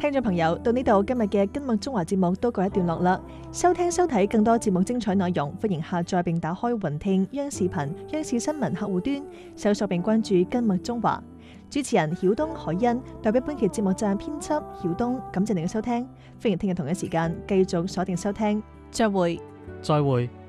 聽眾朋友，到呢度今日嘅今麥中華節目都告一段落啦。收聽收睇更多節目精彩內容，歡迎下載並打開雲聽央視頻、央視新聞客戶端，搜索並關注今麥中華。主持人曉東、海欣，代表本期節目站編輯曉東，感謝您嘅收聽，歡迎聽日同一時間繼續鎖定收聽，再會。 再會。